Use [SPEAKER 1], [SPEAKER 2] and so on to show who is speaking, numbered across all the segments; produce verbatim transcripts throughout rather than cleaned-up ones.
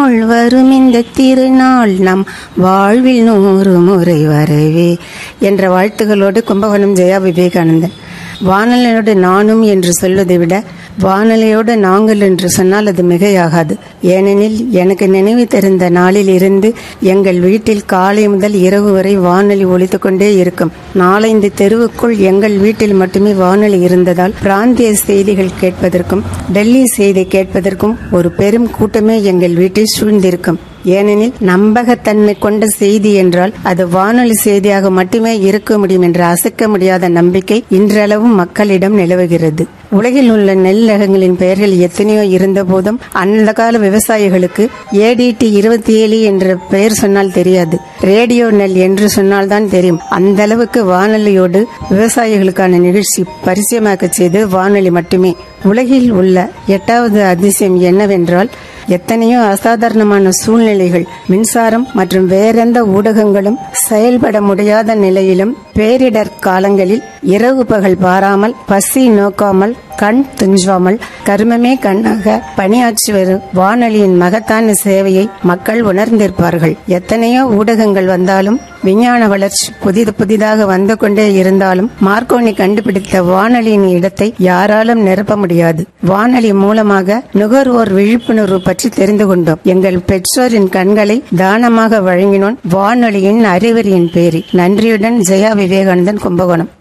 [SPEAKER 1] வரும் இந்த திருநாள் நம் வாழ்வில் நூறு முறை வரவே என்ற வாழ்த்துகளோடு கும்பகோணம் ஜெயா விவேகானந்தன். வானொலியோடு நானும் என்று சொல்வதை விட வானொலியோடு நாங்கள் என்று சொன்னால் அது மிகையாகாது. ஏனெனில் எனக்கு நினைவு தெரிந்த நாளில் இருந்து எங்கள் வீட்டில் காலை முதல் இரவு வரை வானொலி ஒலித்து கொண்டே இருக்கும். நாலைந்து தெருவுக்குள் எங்கள் வீட்டில் மட்டுமே வானொலி இருந்ததால் பிராந்திய செய்திகள் கேட்பதற்கும் டெல்லி செய்தி கேட்பதற்கும் ஒரு பெரும் கூட்டமே எங்கள் வீட்டில் சூழ்ந்திருக்கும். ஏனெனில் நம்பகத்தன்மை கொண்ட செய்தி என்றால் அது வானொலி செய்தியாக மட்டுமே இருக்க முடியும் என்ற அசைக்க முடியாத நம்பிக்கை இன்றளவும் மக்களிடம் நிலவுகிறது. உலகில் உள்ள நெல் ரகங்களின் பெயர்கள் எத்தனையோ இருந்த போதும் அந்த கால விவசாயிகளுக்கு ஏடிடி இருபத்தி ஏழு என்ற பெயர் சொன்னால் தெரியாது. ரேடியோ நெல் என்று சொன்னால்தான் தெரியும். அந்த அளவுக்கு வானொலியோடு விவசாயிகளுக்கான நிகழ்ச்சி பரிசயமாக்க செய்து வானொலி மட்டுமே. உலகில் உள்ள எட்டாவது அதிசயம் என்னவென்றால், எத்தனையோ அசாதாரணமான சூழ்நிலைகள், மின்சாரம் மற்றும் வேறெந்த ஊடகங்களும் செயல்பட முடியாத நிலையிலும் பேரிடர் காலங்களில் இரவு பகல் பாராமல், பசி நோக்காமல், கண் துஞ்சாமல், கர்மமே கண்ணாக பணியாற்றி வரும் வானொலியின் மகத்தான சேவையை மக்கள் உணர்ந்திருப்பார்கள். எத்தனையோ ஊடகங்கள் வந்தாலும், விஞ்ஞான வளர்ச்சி புதிது புதிதாக வந்து கொண்டே இருந்தாலும், மார்க்கோனி கண்டுபிடித்த வானொலியின் இடத்தை யாராலும் நிரப்ப முடியாது. வானொலி மூலமாக நுகர்வோர் விழிப்புணர்வு பற்றி தெரிந்து கொண்டோம். எங்கள் பெற்றோரின் கண்களை தானமாக வழங்கினோம் வானொலியின் அறிவுரையின் பேரில். நன்றியுடன் ஜெயா விவேகானந்தன், கும்பகோணம்.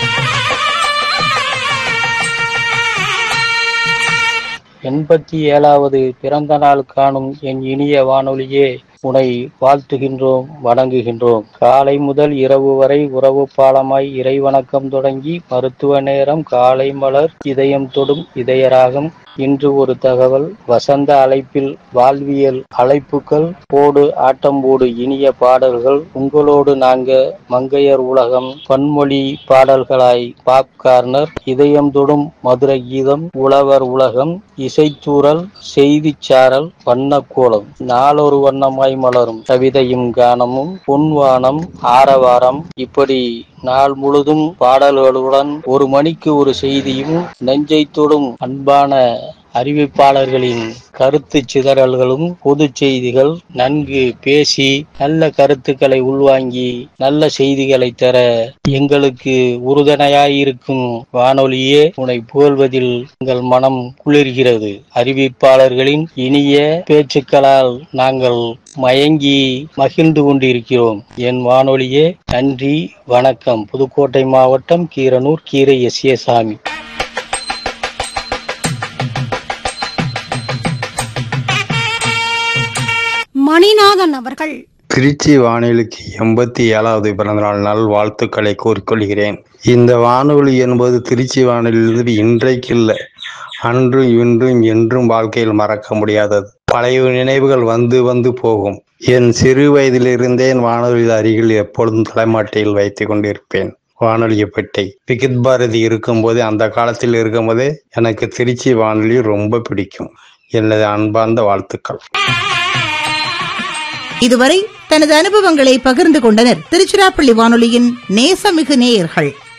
[SPEAKER 2] எண்பத்தி ஏழாவது பிறந்த நாள் காணும் என் இனிய வானொலியே, உன்னை வாழ்த்துகின்றோம், வணங்குகின்றோம். காலை முதல் இரவு வரை உறவு பாலமாய் இறைவணக்கம் தொடங்கி மருத்துவ நேரம், காலை மலர், இதயம் தொடும் இதயராகம், இன்று ஒரு தகவல், வசந்த அழைப்பில் வாழ்வியல் அழைப்புகள், போடு ஆட்டம் போடு இனிய பாடல்கள், உங்களோடு நாங்க, மங்கையர் உலகம், பன்மொழி பாடல்களாய் பாப் கார்னர், இதயம் தொடும் மதுர கீதம், உழவர் உலகம், இசைத்தூரல், செய்தி சாரல், வண்ணக்கோலம், நாளொரு வண்ணமாய் மலரும் கவிதையும் கானமும், பொன்வானம், ஆரவாரம், இப்படி நாள் முழுதும் பாடல்களுடன் ஒரு மணிக்கு ஒரு செய்தியும், நெஞ்சை தொடும் அன்பான அறிவிப்பாளர்களின் கருத்து சிதறல்களும், பொது செய்திகள், நன்கு பேசி நல்ல கருத்துக்களை உள்வாங்கி நல்ல செய்திகளை தர எங்களுக்கு உறுதுணையாயிருக்கும் வானொலியே, உன்னை புகழ்வதில் எங்கள் மனம் குளிர்கிறது. அறிவிப்பாளர்களின் இனிய பேச்சுக்களால் நாங்கள் மயங்கி மகிழ்ந்து கொண்டிருக்கிறோம். என் வானொலியே, நன்றி, வணக்கம். புதுக்கோட்டை மாவட்டம் கீரனூர் கீரை எஸ் ஏ சாமி.
[SPEAKER 3] மணிநாதன் அவர்கள்
[SPEAKER 4] திருச்சி வானொலிக்கு எண்பத்தி ஏழாவது பிறந்தநாள் நல் வாழ்த்துக்களை கூறிக்கொள்கிறேன். இந்த வானொலி என்பது திருச்சி வானொலியிலிருந்து இன்றைக்கு இல்லை, அன்றும் இன்றும் என்றும் வாழ்க்கையில் மறக்க முடியாதது. பழைய நினைவுகள் வந்து வந்து போகும். என் சிறு வயதிலிருந்தே வானொலி அருகில் எப்பொழுதும் தலைமாட்டையில் வைத்துக் கொண்டிருப்பேன். வானொலியை பெட்டை விகித் பாரதி இருக்கும்போது, அந்த காலத்தில் இருக்கும்போதே எனக்கு திருச்சி வானொலி ரொம்ப பிடிக்கும். எனது அன்பார்ந்த வாழ்த்துக்கள்.
[SPEAKER 5] இதுவரை தனது அனுபவங்களை பகிர்ந்து கொண்டனர் திருச்சிராப்பள்ளி வானொலியின் நேசமிகு நேயர்கள்.